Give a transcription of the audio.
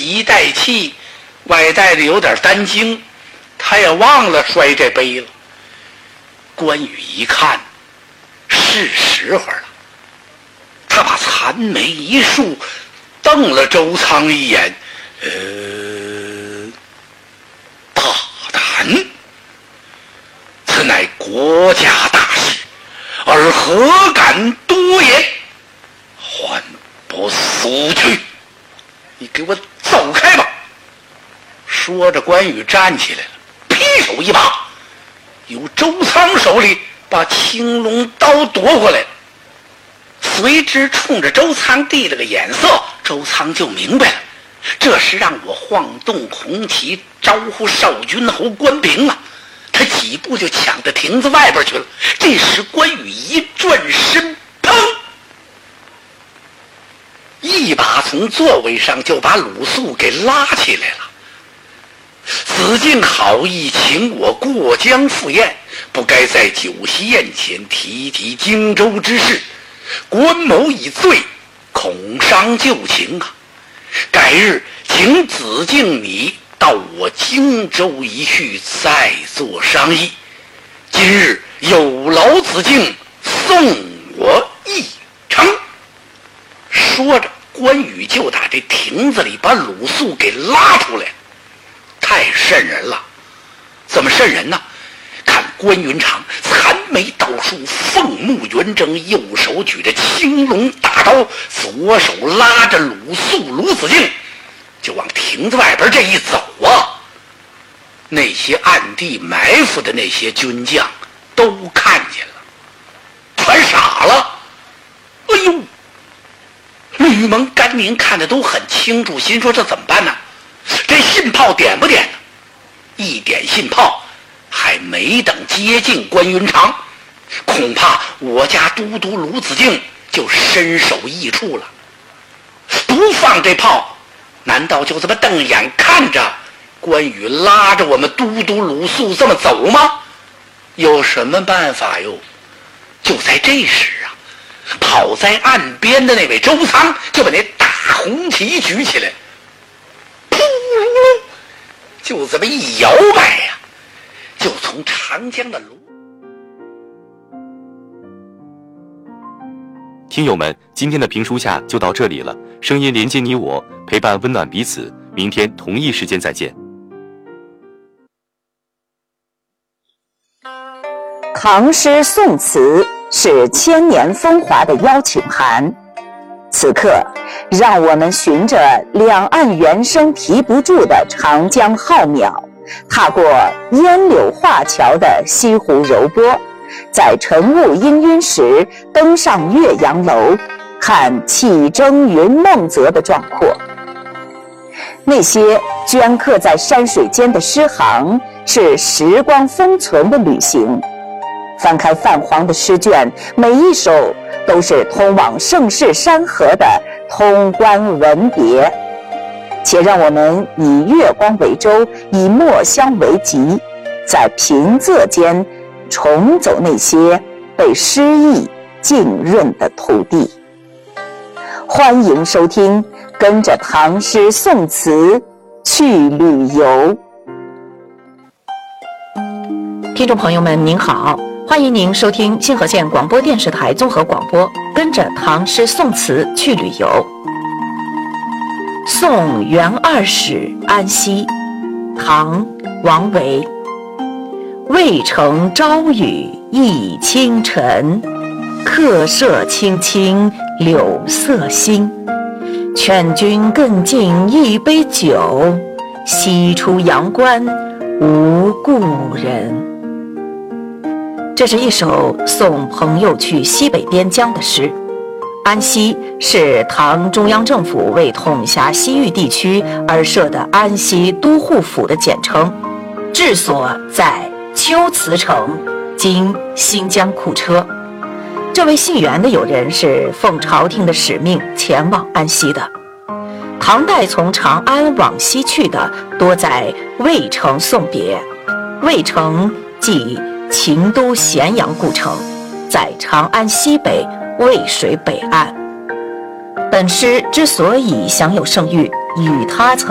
急带气，外带的有点担惊，他也忘了摔这杯了。关羽一看是时候了，他把残眉一竖，瞪了周仓一眼，大胆！此乃国家大事，而何敢多言？还不速去！你给我走开吧！说着，关羽站起来了，劈手一把，由周仓手里把青龙刀夺过来，随之冲着周仓递了个眼色，周仓就明白了，这是让我晃动红旗招呼少君侯关平啊！他几步就抢到亭子外边去了。这时关羽一转身，砰！一把从座位上就把鲁肃给拉起来了。子敬好意请我过江赴宴，不该在酒席宴前提及荆州之事，关某已醉，恐伤旧情啊！改日请子敬你到我荆州一叙，再做商议。今日有劳子敬送我一程。说着，关羽就打这亭子里把鲁肃给拉出来。太瘆人了！怎么瘆人呢？看关云长残眉倒竖，凤目圆睁，右手举着青龙大刀，左手拉着鲁肃鲁子敬，就往亭子外边这一走啊。那些暗地埋伏的那些军将都看见了，全傻了。哎呦！吕蒙、甘宁看得都很清楚，心说这怎么办呢？这信炮点不点呢？一点信炮，还没等接近关云长，恐怕我家都督鲁子敬就身首异处了。不放这炮，难道就这么瞪眼看着关羽拉着我们都督鲁肃这么走吗？有什么办法哟？就在这时啊，跑在岸边的那位周仓就把那大红旗举起来，噗，就这么一摇摆呀，就从长江的卢。 听友们，今天的评书下就到这里了。声音连接你我，陪伴温暖彼此。明天同一时间再见。 唐诗宋词是千年风华的邀请函，此刻让我们循着两岸猿声啼不住的长江浩渺，踏过烟柳画桥的西湖柔波，在晨雾氤氲时登上岳阳楼，看气蒸云梦泽的壮阔。那些镌刻在山水间的诗行，是时光封存的旅行。翻开泛黄的诗卷，每一首都是通往盛世山河的通关文别。且让我们以月光为舟，以墨香为笈，在平仄间重走那些被诗意浸润的土地。欢迎收听，跟着唐诗宋词去旅游。 听众朋友们您好，欢迎您收听信和县广播电视台综合广播，跟着唐诗宋词去旅游。送元二使安西，唐·王维。渭城朝雨浥轻尘，客舍青青柳色新。劝君更尽一杯酒，西出阳关无故人。这是一首送朋友去西北边疆的诗。安西是唐中央政府为统辖西域地区而设的安西都护府的简称，治所在龟兹城，今新疆库车。这位姓袁的友人是奉朝廷的使命前往安西的。唐代从长安往西去的多在渭城送别，渭城即秦都咸阳故城，在长安西北渭水北岸。本诗之所以享有盛誉，与他曾